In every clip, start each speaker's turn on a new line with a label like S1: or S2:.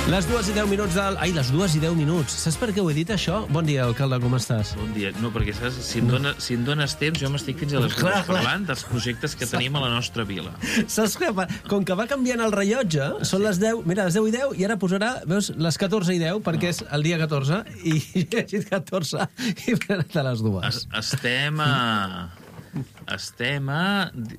S1: Les 2:10 del... Ai, les 2:10. Saps per què ho he dit, això? Bon dia, alcalde, com estàs?
S2: Bon dia. No, perquè saps, si em dones temps, jo m'estic fins a les dues parlant dels projectes que tenim a la nostra vila.
S1: Saps què? Com que va canviant el rellotge, són les 10... Mira, les 10:10 i ara posarà, veus, les 14:10, perquè és el dia 14, i he llegit 14 i he anat a les dues.
S2: Estem a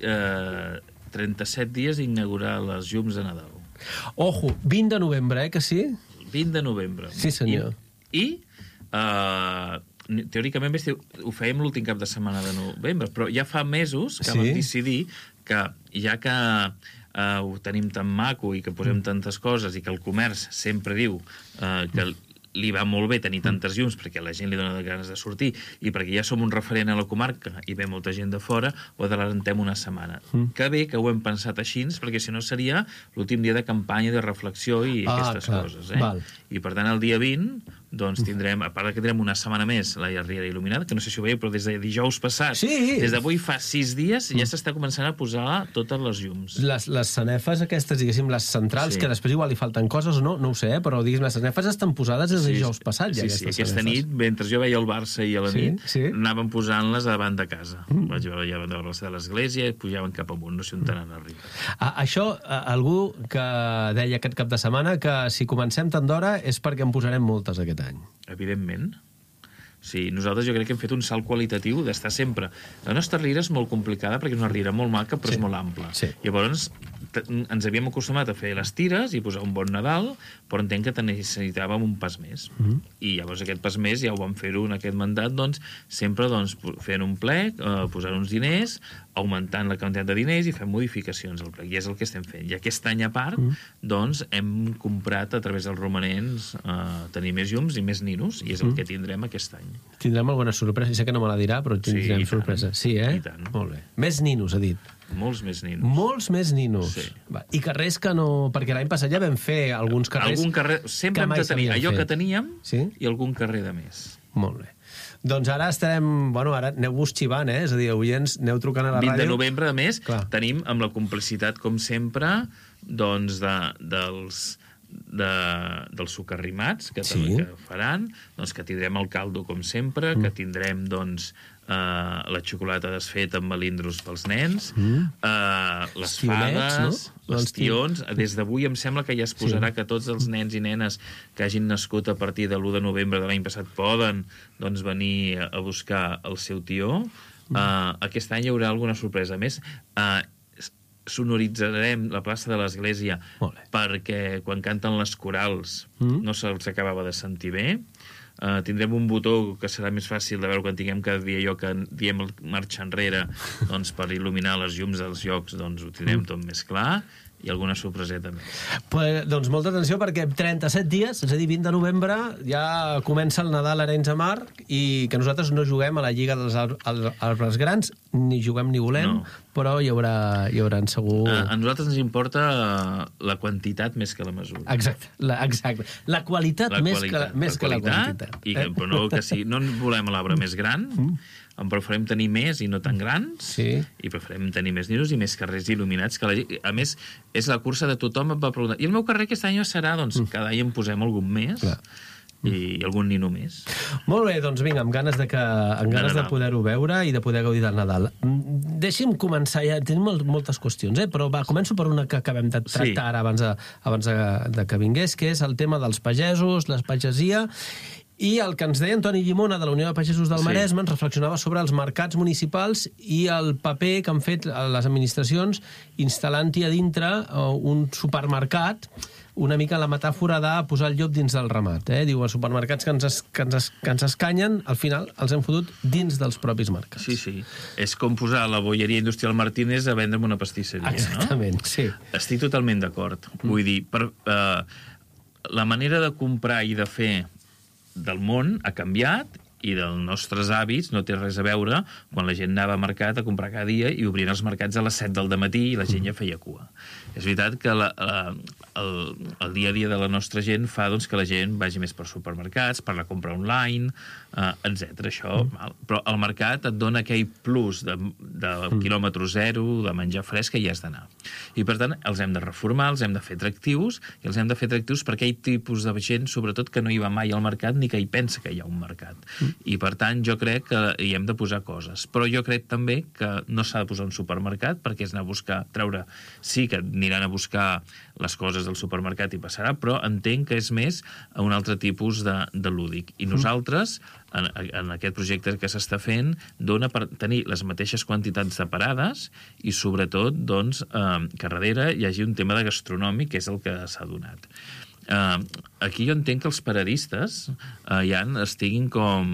S2: 37 dies d'inaugurar les llums de Nadal.
S1: Ojo, 20 de novembre, que sí?
S2: 20 de novembre.
S1: Sí, senyor.
S2: I teòricament ho fèiem l'últim cap de setmana de novembre, però ja fa mesos que vam decidir que, ja que ho tenim tan maco i que posem tantes coses i que el comerç sempre diu que li va molt bé tenir tantes llums perquè a la gent li dona ganes de sortir i perquè ja som un referent a la comarca i ve molta gent de fora, ho adellantem una setmana. Que bé que ho hem pensat així, perquè si no seria l'últim dia de campanya, de reflexió i aquestes coses. I per tant el dia 20 doncs tindrem, a part que tindrem una setmana més la Riera il·luminada, que no sé si ho veieu, però des de dijous passat, des d'avui fa 6 dies, ja s'està començant a posar totes les llums.
S1: Les sanefes aquestes, diguéssim, les centrals, que després igual li falten coses o no ho sé, però diguéssim, les sanefes estan posades des de dijous passat, ja, aquestes sanefes. Sí, aquesta
S2: nit, mentre jo veia el Barça i a la nit, anàvem posant-les davant de casa. Vaig veure ja davant de l'església i pujaven cap amunt, no sé on han arribat.
S1: Això, algú que deia aquest cap de setmana que si comencem tant d'hora és perquè en posarem moltes aquest any.
S2: Evidentment. Sí, nosaltres jo crec que hem fet un salt qualitatiu d'estar sempre... La nostra riera és molt complicada perquè és una riera molt maca però és molt ampla. Llavors ens havíem acostumat a fer les tires i posar un bon Nadal, però entenc que necessitàvem un pas més. I llavors aquest pas més ja ho vam fer-ho en aquest mandat, doncs, sempre fent un plec, posant uns diners, augmentant la quantitat de diners i fent modificacions al plec. I és el que estem fent. I aquest any a part, doncs, hem comprat a través dels romanents tenir més llums i més ninos, i és el que tindrem aquest any.
S1: Tindrem alguna sorpresa, sé que no me la dirà, però tindrem sorpresa. Sí,
S2: I tant.
S1: Molt bé. Més ninos, ha dit.
S2: Molts més ninos.
S1: Molts més ninos.
S2: Sí.
S1: I carrers que no... Perquè l'any passat ja vam fer alguns carrers...
S2: Algun carrer... Sempre hem de tenir allò que teníem i algun carrer de més.
S1: Molt bé. Doncs ara estarem... Bueno, ara aneu-vos xivant, És a dir, oients, aneu trucant a la ràdio.
S2: 20 de novembre, a més, tenim amb la complicitat, com sempre, doncs, dels socarrimats que faran, doncs que tindrem el caldo com sempre, que tindrem doncs la xocolata desfeta amb melindros pels nens, les fades, els tions. Des d'avui em sembla que ja es posarà que tots els nens i nenes que hagin nascut a partir de l'1 de novembre de l'any passat poden doncs venir a buscar el seu tió. Aquest any hi haurà alguna sorpresa. A més, sonoritzarem la plaça de l'església perquè quan canten les corals no se'ls acabava de sentir bé. Tindrem un botó que serà més fàcil de veure quan tinguem cada dia allò que diem marxa enrere, doncs per il·luminar les llums dels llocs, doncs ho tindrem tot més clar, i alguna sorpreseta més.
S1: Doncs molta atenció, perquè 37 dies, és a dir, 20 de novembre, ja comença el Nadal a Arenys de Mar, i que nosaltres no juguem a la Lliga dels Arbres Grans, ni juguem ni volem, però hi haurà segur...
S2: A nosaltres ens importa la quantitat més que la mesura.
S1: Exacte. La qualitat més que la quantitat.
S2: Però no que sí, no volem l'arbre més gran, preferem tenir més i no tan grans, i preferem tenir més ninos i més carrers il·luminats, que a més és la cursa de tothom em va preguntar, i el meu carrer aquest any serà, doncs cada any en posem algun més i algun nino més.
S1: Molt bé, doncs vinga, amb ganes de poder-ho veure i de poder gaudir del Nadal. Deixi'm començar, ja tenim moltes qüestions, però començo per una que acabem de tractar ara abans de que vingués, que és el tema dels pagesos, la pagesia. I el que ens deia Antoni Llimona, de la Unió de Pagesos del Maresme, ens reflexionava sobre els mercats municipals i el paper que han fet les administracions instal·lant-hi a dintre un supermercat, una mica la metàfora de posar el llop dins del ramat. Diu, els supermercats que ens escanyen, al final els hem fotut dins dels propis mercats.
S2: Sí. És com posar la bolleria industrial Martínez a vendre en una pastisseria, no?
S1: Exactament, sí.
S2: Estic totalment d'acord. Vull dir, la manera de comprar i de fer del món ha canviat i dels nostres hàbits no té res a veure quan la gent anava al mercat a comprar cada dia i obrien els mercats a les 7 del matí i la gent ja feia cua. És veritat que el dia a dia de la nostra gent fa doncs, que la gent vagi més per supermercats, per la compra online, etc. Això, però el mercat et dona aquell plus de quilòmetre zero, de menjar fresc, que hi has d'anar. I, per tant, els hem de reformar, els hem de fer atractius, i els hem de fer atractius per aquell tipus de gent, sobretot, que no hi va mai al mercat ni que hi pensa que hi ha un mercat. I, per tant, jo crec que hi hem de posar coses. Però jo crec també que no s'ha de posar un supermercat, perquè és anar a buscar, treure... Sí que aniran a buscar les coses del supermercat i passarà, però entenc que és més un altre tipus de lúdic. I nosaltres, en aquest projecte que s'està fent, dona per tenir les mateixes quantitats de parades i, sobretot, doncs, que darrere hi hagi un tema de gastronòmic, que és el que s'ha donat. Aquí jo entenc que els paradistes ja estiguin com...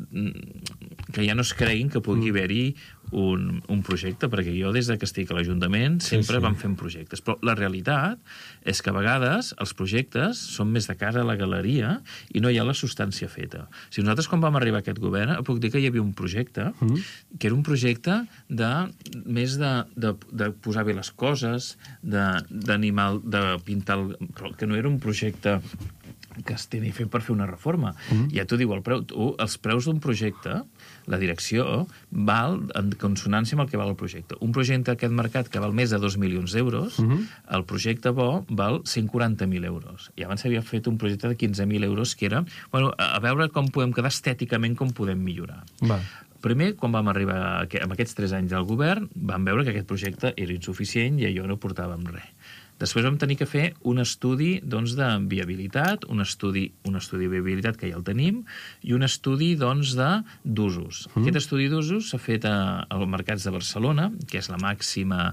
S2: que ja no es creguin que pugui haver-hi un projecte, perquè jo des que estic a l'Ajuntament sempre vam fent projectes, però la realitat és que a vegades els projectes són més de cara a la galeria i no hi ha la substància feta. Si nosaltres quan vam arribar a aquest govern puc dir que hi havia un projecte que era un projecte més de posar bé les coses, d'animal, de pintar que no era un projecte que es tenia fet per fer una reforma. Ja t'ho diu el preu. Els preus d'un projecte, la direcció, val en consonància amb el que val el projecte. Un projecte d'aquest mercat que val més de 2 milions d'euros, el projecte bo val 140.000 euros. I abans s'havia fet un projecte de 15.000 euros que era, bueno, a veure com podem quedar estèticament, com podem millorar. Primer, quan vam arribar amb aquests 3 anys al govern, vam veure que aquest projecte era insuficient i allò no portàvem res. Després vam tenir que fer un estudi doncs, de viabilitat, un estudi de viabilitat que ja el tenim, i un estudi d'usos. Aquest estudi d'usos s'ha fet als mercats de Barcelona, que és la màxima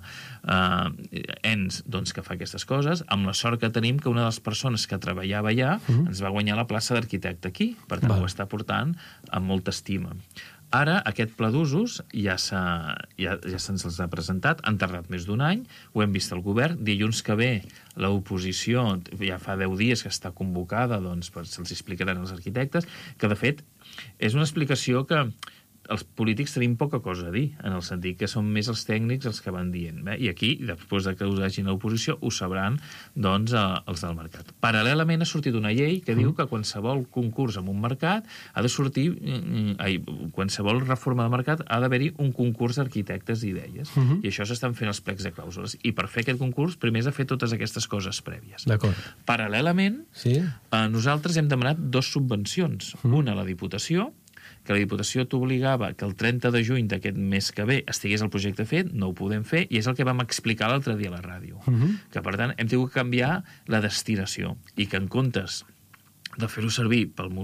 S2: ens que fa aquestes coses, amb la sort que tenim que una de les persones que treballava allà ens va guanyar la plaça d'arquitecte aquí, per tant ho està portant amb molta estima. Ara, aquest pla d'usos ja se'ns ha presentat, han tardat més d'1 any, ho hem vist al govern, dilluns que ve l'oposició, ja fa 10 dies que està convocada, doncs se'ls explicaran als arquitectes, que de fet és una explicació que els polítics tenim poca cosa a dir, en el sentit que són més els tècnics els que van dient. I aquí, després que us hagin a l'oposició, ho sabran doncs, els del mercat. Paral·lelament ha sortit una llei que diu que qualsevol concurs en un mercat ha de sortir, qualsevol reforma de mercat ha d'haver-hi un concurs d'arquitectes d'idees. I això s'estan fent els plecs de clàusules. I per fer aquest concurs, primer has de fer totes aquestes coses prèvies. Paral·lelament, nosaltres hem demanat 2 subvencions. Una a la Diputació, que la Diputació t'obligava que el 30 de juny d'aquest mes que ve estigués el projecte fet, no ho podem fer, i és el que vam explicar l'altre dia a la ràdio. Que, per tant, hem tingut que canviar la destinació, i que en comptes de fer-ho servir pel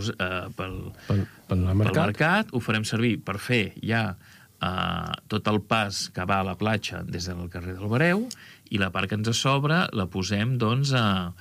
S2: mercat, ho farem servir per fer ja tot el pas que va a la platja des del carrer del Bareu, i la part que ens sobra la posem, doncs,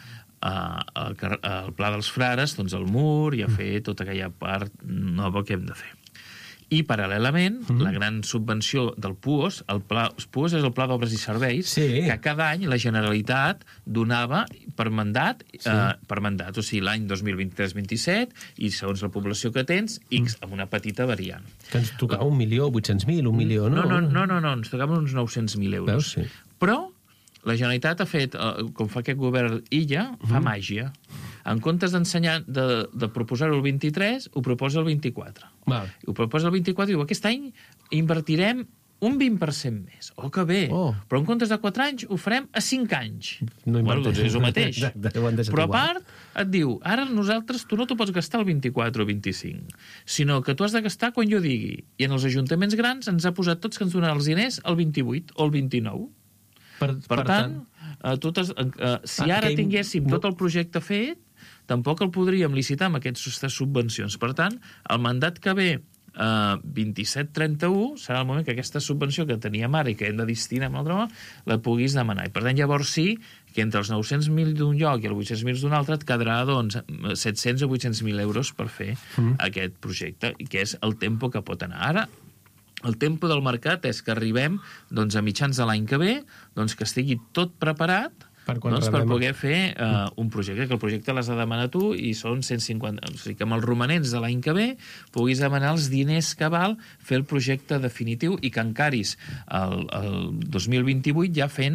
S2: al Pla dels Frares, doncs al mur, i a fer tota aquella part nova que hem de fer. I, paral·lelament, la gran subvenció del PUOS, el PUOS és el Pla d'Obres i Serveis, que cada any la Generalitat donava per mandat, o sigui, l'any 2023-27, i segons la població que tens, X, amb una petita variant.
S1: Que ens tocava 1.800.000, 1 milió, no?
S2: No, ens tocaven uns 900.000 euros. Però la Generalitat ha fet, com fa aquest govern Illa, fa màgia. En comptes d'ensenyar, de proposar-ho el 23, ho proposa el 24. Ho proposa el 24 i diu, aquest any invertirem un 20% més. Oh, que bé! Però en comptes de 4 anys ho farem a 5 anys. Bueno, doncs és el mateix. Però a part et diu, ara nosaltres, tu no t'ho pots gastar el 24 o 25, sinó que tu has de gastar quan jo digui. I en els ajuntaments grans ens ha posat tots que ens donaran els diners el 28 o el 29. Per tant, si ara tinguéssim tot el projecte fet, tampoc el podríem licitar amb aquestes subvencions. Per tant, el mandat que ve 27-31 serà el moment que aquesta subvenció que teníem ara i que hem de destinar amb l'altre la puguis demanar. I per tant, llavors sí que entre els 900.000 d'un lloc i els 800.000 d'un altre et quedarà, doncs, 700 o 800.000 euros per fer aquest projecte, i que és el tempo que pot anar. Ara, el tempo del mercat és que arribem a mitjans de l'any que ve, que estigui tot preparat per poder fer un projecte, que el projecte l'has de demanar tu i són 150... O sigui que amb els romanents de l'any que ve puguis demanar els diners que val fer el projecte definitiu i que encaris el 2028 ja fent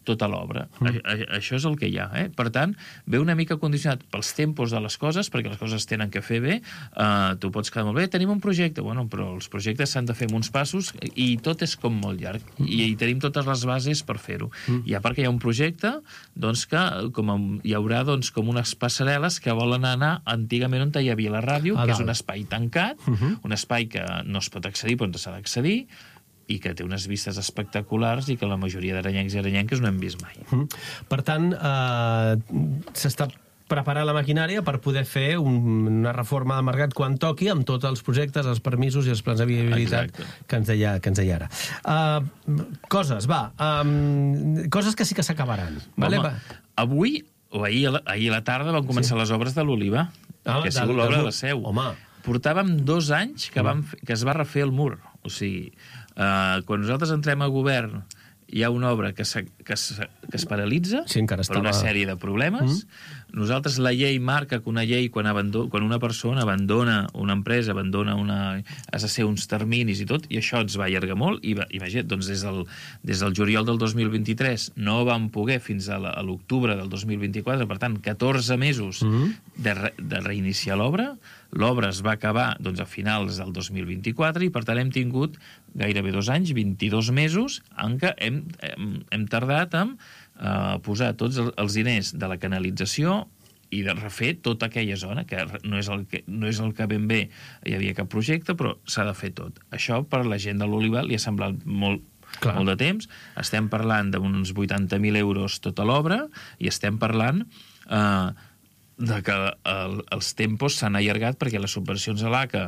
S2: tota l'obra. Això és el que hi ha. Per tant, ve una mica condicionat pels tempos de les coses, perquè les coses tenen que fer bé. Tu pots quedar molt bé, tenim un projecte, bueno, però els projectes s'han de fer amb uns passos i tot és com molt llarg. I tenim totes les bases per fer-ho. I a part que hi ha un projecte, doncs que hi haurà doncs, com unes passarel·les que volen anar antigament on hi havia la ràdio, que és un espai tancat, un espai que no es pot accedir, però on s'ha d'accedir, i que té unes vistes espectaculars i que la majoria d'aranyencs i aranyenques no hem vist mai.
S1: Per tant, s'està preparant la maquinària per poder fer una reforma del mercat quan toqui, amb tots els projectes, els permisos i els plans de viabilitat que ens deia ara. Coses que sí que s'acabaran.
S2: Avui, o ahir a la tarda, van començar les obres de l'Oliva, que ha sigut l'obra de la Seu. Portàvem 2 anys que es va refer el mur. O sigui, quan nosaltres entrem a govern hi ha una obra que es paralitza per una sèrie de problemes. Nosaltres, la llei marca que una llei, quan una persona abandona una empresa, has de ser uns terminis i tot, i això ens va allargar molt, i imagina't, doncs des del juliol del 2023 no vam poder fins a l'octubre del 2024, per tant, 14 mesos de reiniciar l'obra. L'obra es va acabar doncs, a finals del 2024 i, per tant, hem tingut gairebé 2 anys, 22 mesos, en què hem tardat en posar tots els diners de la canalització i de refer tota aquella zona, que no és el que ben bé hi havia cap projecte, però s'ha de fer tot. Això per la gent de l'Oliva li ha semblat molt de temps. Estem parlant d'uns 80.000 euros tota l'obra i estem parlant de que els tempos s'han allargat perquè les subvencions a l'ACA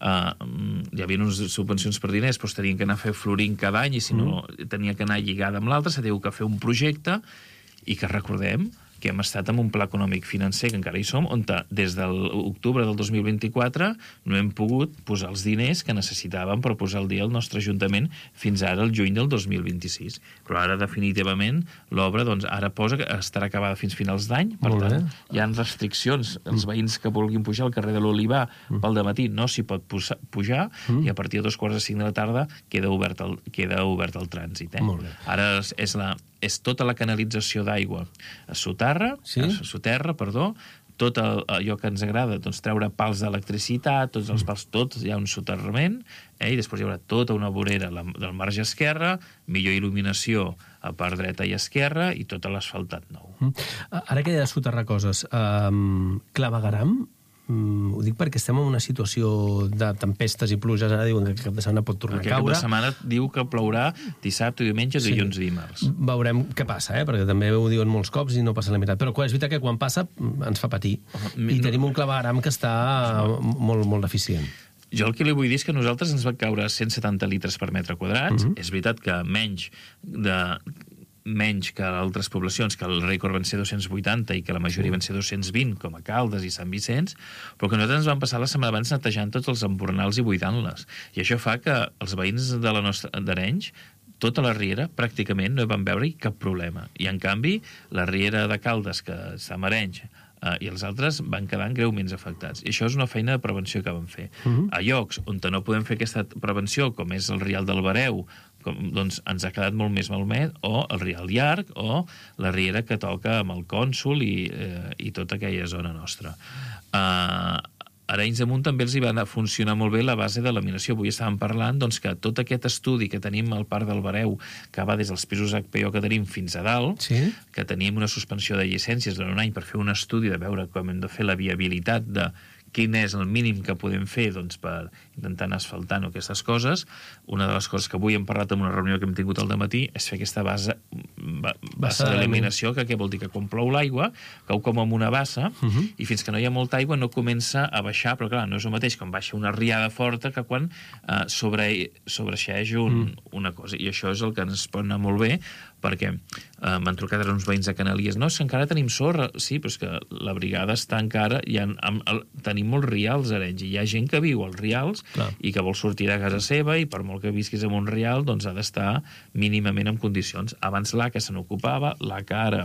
S2: hi havia unes subvencions per diners, però tenien que anar a fer florint cada any i si no tenia que anar lligada amb l'altre, s'ha tingut que fer un projecte i que recordem que hem estat amb un pla econòmic financer, que encara hi som, on des de l'octubre del 2024 no hem pogut posar els diners que necessitàvem per posar al dia el nostre Ajuntament fins ara, el juny del 2026. Però ara, definitivament, l'obra ara posa que estarà acabada fins finals d'any, per tant, hi ha restriccions. Els veïns que vulguin pujar al carrer de l'Olivar pel dematí no s'hi pot pujar i a partir de 4:45 de la tarda queda obert el trànsit. Ara és tota la canalització d'aigua a soterra, tot allò que ens agrada, doncs treure pals d'electricitat, tots els pals, hi ha un soterrament, i després hi haurà tota una vorera del marge esquerre, millor il·luminació a part dreta i esquerra, i tot l'asfaltat nou.
S1: Ara que he de soterrar coses, clavegaram? Ho dic perquè estem en una situació de tempestes i pluges, ara diuen que cap de setmana pot tornar a caure.
S2: Aquest cap de setmana diu que plourà dissabte, diumenge, dilluns i dimarts.
S1: Veurem què passa, perquè també ho diuen molts cops i no passa la meitat. Però és veritat que quan passa ens fa patir. I tenim un clavegaram que està molt, molt deficient.
S2: Jo el que li vull dir és que nosaltres ens va caure 170 litres per metre quadrat. És veritat que menys que altres poblacions, que el rècord van ser 280 i que la majoria van ser 220, com a Caldes i Sant Vicenç, però que nosaltres ens vam passar la setmana abans netejant tots els embornals i buidant-les. I això fa que els veïns d'Arenys, tota la riera, pràcticament no hi van veure cap problema. I, en canvi, la riera de Caldes, que està a Arenys, i els altres van quedar greument afectats. I això és una feina de prevenció que vam fer. A llocs on no podem fer aquesta prevenció, com és el Rial del Bareu, doncs ens ha quedat molt més malmet, o el Rial Llarg, o la riera que toca amb el Cònsol i tota aquella zona nostra. Arenys de Munt també els hi va funcionar molt bé la base de laminació. Avui estàvem parlant que tot aquest estudi que tenim al Parc del Bareu, que va des dels pisos HPO que tenim fins a dalt, que teníem una suspensió de llicències durant un any per fer un estudi de veure com hem de fer la viabilitat de quin és el mínim que podem fer per intentar anar asfaltant aquestes coses. Una de les coses que avui hem parlat en una reunió que hem tingut al dematí és fer aquesta base d'eliminació, que què vol dir? Que quan plou l'aigua, cau com amb una bassa, i fins que no hi ha molta aigua no comença a baixar, però clar, no és el mateix quan baixa una riada forta que quan sobreixeix una cosa. I això és el que ens pot anar molt bé, perquè m'han trucat ara uns veïns de Canalies. No, és que encara tenim sorra. Sí, però és que la brigada està encara... Tenim molts rials a Arenys, i hi ha gent que viu als rials i que vol sortir de casa seva, i per molt que visquis en un rial, doncs ha d'estar mínimament en condicions. Abans l'ACA se n'ocupava, l'ACA ara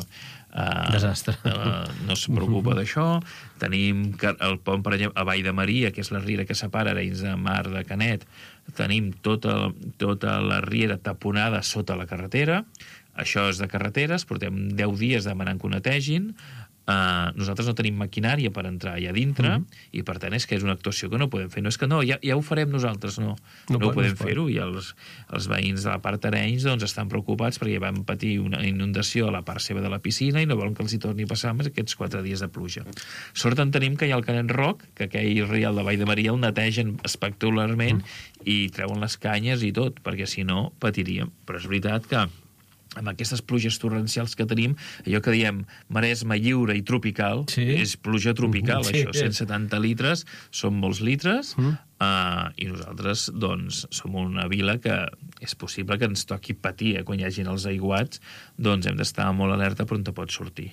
S2: no es preocupa d'això. Tenim el pont, per exemple, a Vall de Maria, que és la riera que separa Arenys de Mar de Canet, tenim tota la riera taponada sota la carretera. Això és de carreteres, portem 10 dies demanant que ho netegin. Nosaltres no tenim maquinària per entrar allà dintre i per tant és que és una actuació que no podem fer. No és que no, ja ho farem nosaltres, no ho podem fer-ho, i els veïns de la part Arenys doncs estan preocupats perquè van patir una inundació a la part seva de la piscina i no volen que els hi torni a passar més aquests 4 dies de pluja. Sort en tenim que hi ha el Canet Roc, que aquell rial de Vall de Maria el netegen espectacularment i treuen les canyes i tot, perquè si no patiríem. Però és veritat que amb aquestes pluges torrencials que tenim, allò que diem Maresme lliure i tropical, és pluja tropical, això, 170 litres, són molts litres, i nosaltres, doncs, som una vila que és possible que ens toqui patir, quan hi hagin els aiguats, doncs hem d'estar molt alerta per on te pots sortir.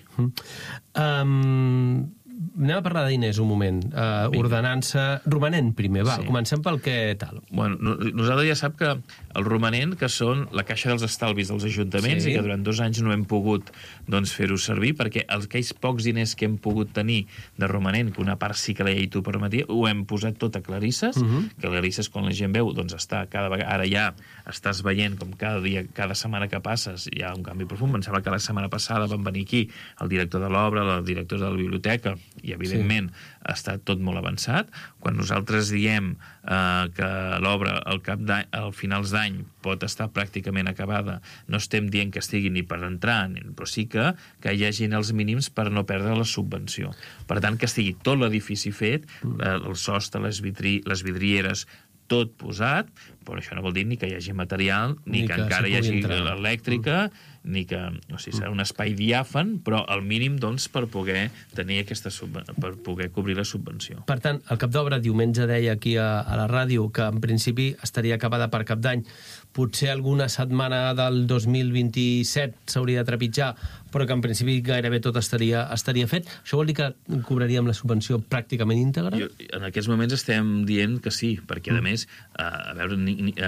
S1: Anem a parlar de diners un moment. Ordenança romanent primer, va, comencem pel que tal.
S2: Bueno, nosaltres ja sap que el romanent, que són la caixa dels estalvis dels ajuntaments, i que durant 2 anys no hem pogut fer-ho servir, perquè aquells pocs diners que hem pogut tenir de romanent, que una part sí que la llei t'ho permetia, ho hem posat tot a Clarisses, que Clarisses, quan la gent veu, doncs està cada vegada... Ara ja estàs veient com cada dia, cada setmana que passes, hi ha un canvi profund. Em sembla que la setmana passada van venir aquí el director de l'obra, la directora de la biblioteca, i evidentment està tot molt avançat. Quan nosaltres diem que l'obra al finals d'any pot estar pràcticament acabada, no estem dient que estigui ni per entrar, però sí que hi hagin els mínims per no perdre la subvenció. Per tant, que estigui tot l'edifici fet, el sostre, les vidrieres, tot posat, però això no vol dir ni que hi hagi material, ni que encara hi hagi elèctrica, ni que... O sigui, serà un espai diàfan, però al mínim, doncs, per poder tenir per poder cobrir la subvenció.
S1: Per tant, el cap d'obra diumenge deia aquí a la ràdio que en principi estaria acabada per Cap d'Any. Potser alguna setmana del 2027 s'hauria de trepitjar, però que en principi gairebé tot estaria fet. Això vol dir que cobraríem la subvenció pràcticament íntegra?
S2: En aquests moments estem dient que sí, perquè, a més, a veure,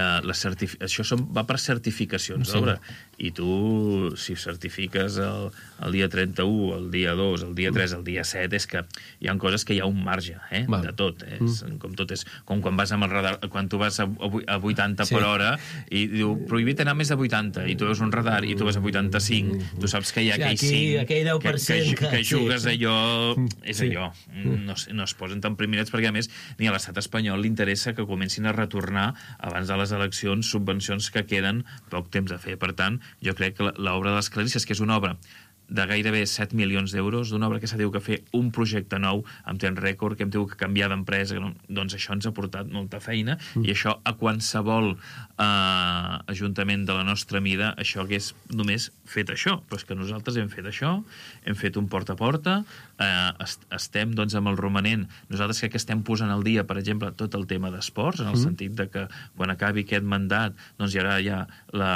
S2: això va per certificacions d'obra, i tu, si certifiques el dia 31, el dia 2, el dia 3, el dia 7, és que hi ha coses que hi ha un marge, de tot. Com tot és, com quan vas amb el radar, quan tu vas a 80 per hora i diu, prohibit anar més de 80, i tu veus un radar i tu vas a 85, tu saps que hi ha aquell 5 que jugues allò, és allò. No es posen tan primirets, perquè a més ni a l'estat espanyol li interessa que comencin a retornar abans de les eleccions subvencions que queden poc temps a fer. Per tant, jo crec que l'obra de les Clarisses, que és una obra de gairebé 7 milions d'euros, d'una obra que s'ha dit que fer un projecte nou amb temps rècord, que hem tingut que canviar d'empresa, doncs això ens ha portat molta feina, i això a qualsevol ajuntament de la nostra mida, això hagués només fet això. Però és que nosaltres hem fet això, hem fet un porta a porta, estem doncs amb el romanent. Nosaltres crec que estem posant al dia, per exemple, tot el tema d'esports, en el sentit de que quan acabi aquest mandat doncs hi haurà ja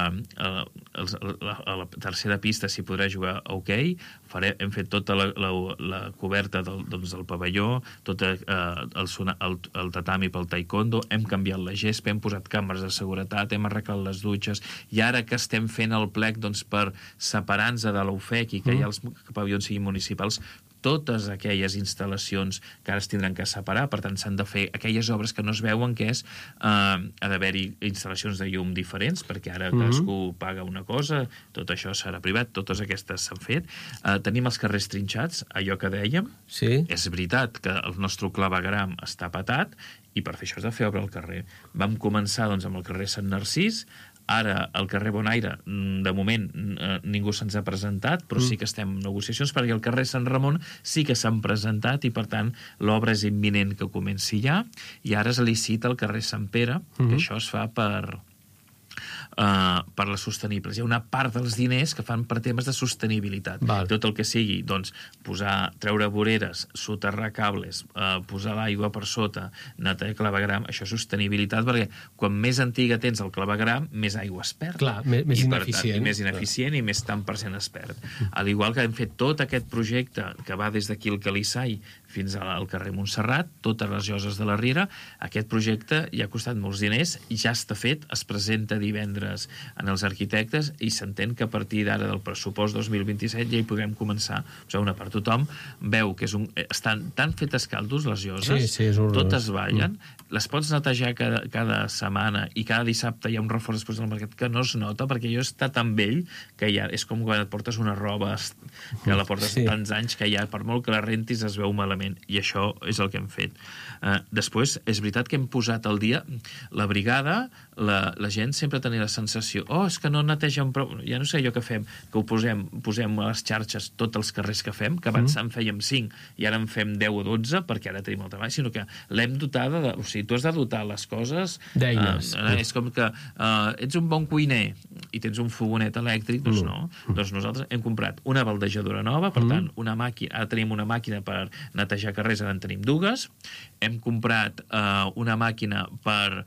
S2: la tercera pista s'hi podrà jugar a hoquei, hem fet tota la coberta del pavelló, tot el tatami pel taekwondo, hem canviat la gespa, hem posat càmeres de seguretat, hem arreglat les dutxes, i ara que estem fent el plec per separar-nos de l'UFEC i que ja els pavellons siguin municipals, totes aquelles instal·lacions que ara es tindran que separar, per tant s'han de fer aquelles obres que no es veuen, que és ha d'haver-hi instal·lacions de llum diferents, perquè ara cadascú paga una cosa, tot això serà privat, totes aquestes s'han fet. Tenim els carrers trinxats, allò que dèiem, és veritat que el nostre clavegram està patat, i per fer això has de fer obra al carrer. Vam començar doncs amb el carrer Sant Narcís. Ara, al carrer Bonaire, de moment, ningú se'ns ha presentat, però sí que estem en negociacions, perquè al carrer Sant Ramon sí que s'han presentat, i per tant l'obra és imminent que comenci ja, i ara es licita el carrer Sant Pere, que això es fa per les sostenibles. Hi ha una part dels diners que fan per temes de sostenibilitat. Tot el que sigui, doncs, treure voreres, soterrar cables, posar l'aigua per sota, netejar clavegram, això és sostenibilitat, perquè quan més antiga tens el clavegram, més aigua es perd.
S1: Clar, més ineficient.
S2: Més ineficient i més tant per cent es perd. Al igual que hem fet tot aquest projecte que va des d'aquí al Calissai fins al carrer Montserrat, totes les lloses de la Riera, aquest projecte ja ha costat molts diners, ja està fet, es presenta divendres divendres en els arquitectes i s'entén que a partir d'ara del pressupost 2027 ja hi podrem començar. O sigui, una part tothom veu que estan tan fetes caldos les lloses, totes ballen, les pots netejar cada setmana i cada dissabte hi ha un reforç després del mercat que no es nota, perquè jo he estat amb ell, que ja és com quan et portes una roba que la portes tants anys que ja, per molt que la rentis, es veu malament, i això és el que hem fet. Després, és veritat que hem posat al dia la brigada, la gent sempre tenia la sensació és que no netegen prou, ja no sé jo què fem, que ho posem a les xarxes tots els carrers que fem, que abans en fèiem 5 i ara en fem 10 o 12 perquè ara tenim el treball, sinó que l'hem dotada o sigui, tu has de dotar les coses
S1: d'eines.
S2: És com que ets un bon cuiner i tens un fogonet elèctric, doncs no. Doncs nosaltres hem comprat una baldejadora nova, per tant, ara tenim una màquina per netejar carrers, ara en tenim dues. Hem comprat una màquina per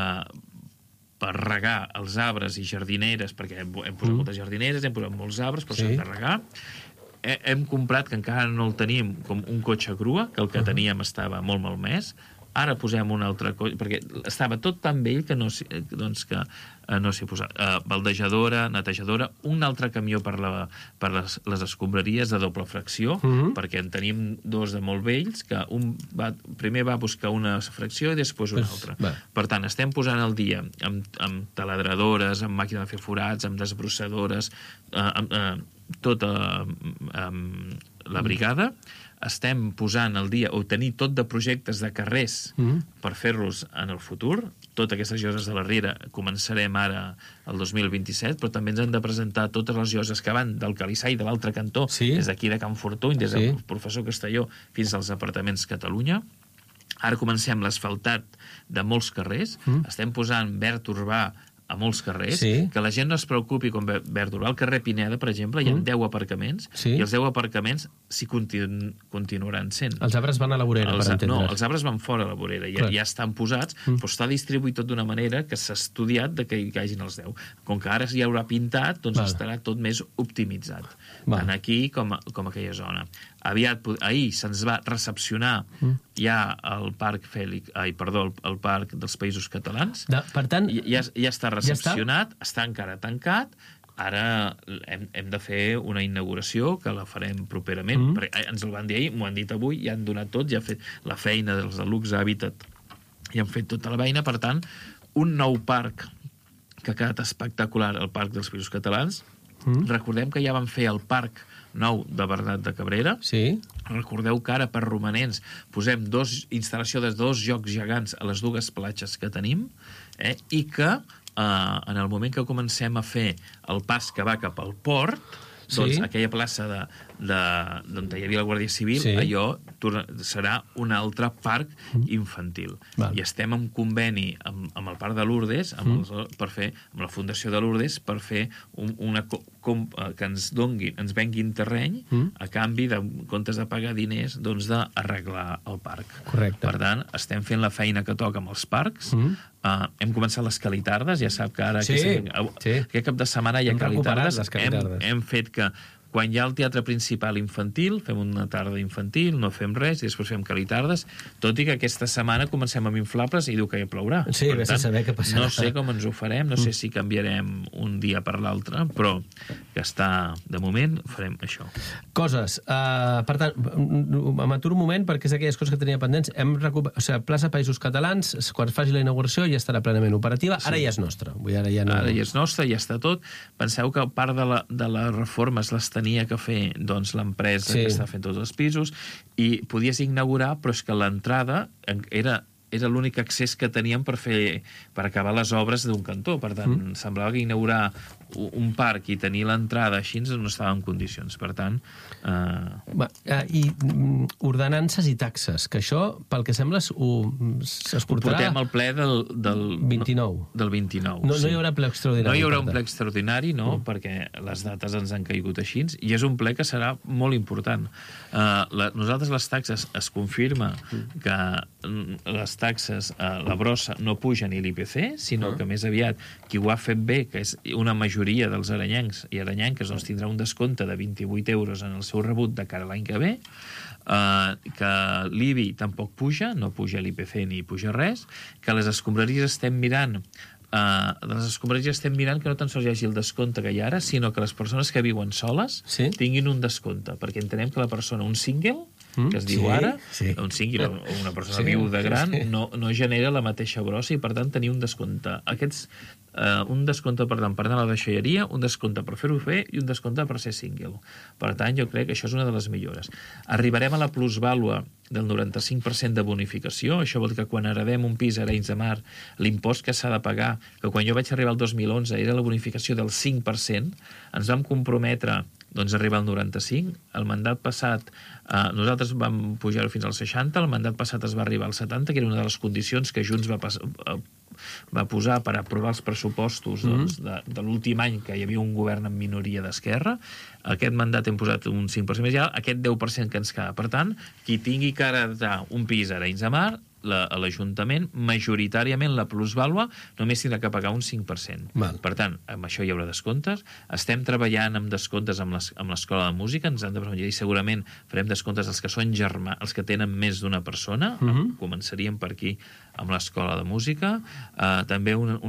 S2: regar els arbres i jardineres, perquè hem posat moltes jardineres, hem posat molts arbres, però s'han de regar. Hem comprat, que encara no el tenim, com un cotxe grua, que el que teníem estava molt malmès. Ara posem un altre cotxe, perquè estava tot tan vell que no s'hi ha posat. Baldejadora, netejadora, un altre camió per les escombraries de doble fracció, perquè en tenim dos de molt vells, que primer va buscar una fracció i després una altra. Per tant, estem posant al dia amb taladradores, amb màquina de fer forats, amb desbrossadores, tota la brigada. Estem posant al dia, o tenir tot de projectes de carrers per fer-los en el futur. Totes aquestes lloses de la Riera començarem ara el 2027, però també ens han de presentar totes les lloses que van del Calissà i de l'altre cantó, des d'aquí de Can Fortuny, des del professor Castelló fins als apartaments Catalunya. Ara comencem l'asfaltat de molts carrers, estem posant verd urbà a molts carrers, que la gent no es preocupi com verd urbà. Al carrer Pineda, per exemple, hi ha 10 aparcaments, i els 10 aparcaments s'hi continuaran sent.
S1: Els arbres van a la vorera, per entendre's.
S2: No, els arbres van fora a la vorera, ja estan posats, però està distribuït tot d'una manera que s'ha estudiat que hi hagin els 10. Com que ara s'hi haurà pintat, doncs estarà tot més optimitzat, tant aquí com a aquella zona. Ahir se'ns va recepcionar ja el Parc el Parc dels Països Catalans.
S1: Per tant,
S2: ja està recepcionat, està encara tancat. Ara hem de fer una inauguració, que la farem properament, perquè ens el van dir ahir, m'ho han dit avui, ja han donat tot, ja han fet la feina dels de Lux Habitat, i han fet tota la feina. Per tant, un nou parc que ha quedat espectacular, el Parc dels Països Catalans. Recordem que ja van fer el Parc nou de Bernat de Cabrera. Recordeu que ara per romanents posem instal·lació de 2 jocs gegants a les 2 platges que tenim, i que en el moment que comencem a fer el pas que va cap al port, doncs aquella plaça d'on hi havia la Guàrdia Civil, allò serà un altre parc infantil. I estem en conveni amb el Parc de Lourdes, amb la Fundació de Lourdes, per fer que ens venguin terreny a canvi, en comptes de pagar diners, d'arreglar el parc. Per tant, estem fent la feina que toca amb els parcs. Hem començat les calitardes, ja sap que ara aquest cap de setmana hi ha calitardes. Hem fet que quan hi ha el teatre principal infantil, fem una tarda infantil, no fem res, i després fem calitardes, tot i que aquesta setmana comencem amb inflables i diu que ja plourà.
S1: Per tant, saber què passarà.
S2: No sé com ens ho farem, no sé si canviarem un dia per l'altre, però que de moment farem això.
S1: Coses. Per tant, m'aturo un moment, perquè és aquelles coses que tenia pendents. Plaça Països Catalans, quan faci la inauguració ja estarà plenament operativa. Ara ja és nostra. Ara ja
S2: és nostra, ja està tot. Penseu que part de les reformes les tenia que fer l'empresa que està fent tots els pisos, i podies inaugurar, però és que l'entrada era l'únic accés que teníem per acabar les obres d'un cantó. Per tant, semblava que inaugurar un parc i tenir l'entrada així no estava en condicions. Per tant...
S1: I ordenances i taxes, que això, pel que sembla, es portarà...
S2: Ho portem al ple del
S1: 29.
S2: Del 29,
S1: no hi haurà ple extraordinari.
S2: No hi haurà un ple extraordinari, no, perquè les dates ens han caigut així, i és un ple que serà molt important. Nosaltres les taxes es confirma que les taxes, la brossa, no puja ni l'IPC, sinó que més aviat qui ho ha fet bé, que és una majoria dels aranyencs i aranyenques, tindrà un descompte de 28 euros en el seu rebut de cara a l'any que ve, que l'IBI tampoc puja, no puja l'IPC ni puja res, que les escombraries estem mirant de les escombraries estem mirant que no tan sols hi hagi el descompte que hi ha ara, sinó que les persones que viuen soles tinguin un descompte, perquè entenem que la persona, un single, que es diu ara, un single o una persona viuda gran, no genera la mateixa brossa i, per tant, tenir un descompte. Un descompte, per tant, per anar a la deixalleria, un descompte per fer-ho fer i un descompte per ser single. Per tant, jo crec que això és una de les millores. Arribarem a la plusvàlua del 95% de bonificació. Això vol dir que quan heredem un pis a Arenys de Mar, l'impost que s'ha de pagar, que quan jo vaig arribar el 2011 era la bonificació del 5%, ens vam comprometre doncs arribar al 95%. El mandat passat, nosaltres vam pujar-ho fins al 60%, el mandat passat es va arribar al 70%, que era una de les condicions que Junts va posar per aprovar els pressupostos de l'últim any que hi havia un govern en minoria d'esquerra. Aquest mandat hem posat un 5% més alt, aquest 10% que ens queda. Per tant, qui tingui que heretar un pis a Arenys de Mar, a l'Ajuntament, majoritàriament la plusvàlua només tindrà que pagar un 5%. Per tant, amb això hi haurà descomptes. Estem treballant amb descomptes amb l'Escola de Música, ens han de presentar i segurament farem descomptes als que són els que tenen més d'una persona. Començaríem per aquí amb l'Escola de Música. També